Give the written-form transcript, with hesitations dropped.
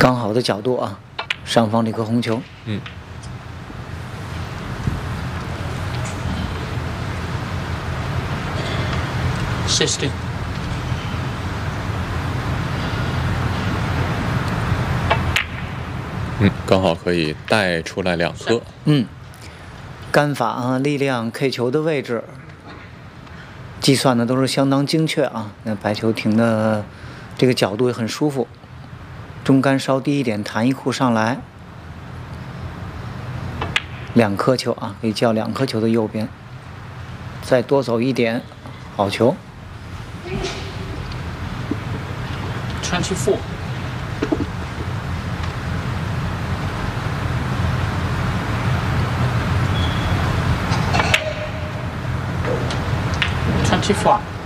刚好的角度啊，上方这颗红球。 嗯。 60。 刚好可以带出来2颗。 杆法啊，力量 K 球的位置，计算的都是相当精确啊。那白球停的这个角度也很舒服，中杆稍低一点，弹一库上来，2颗球啊，可以叫2颗球的右边，再多走一点，好球。 24。24。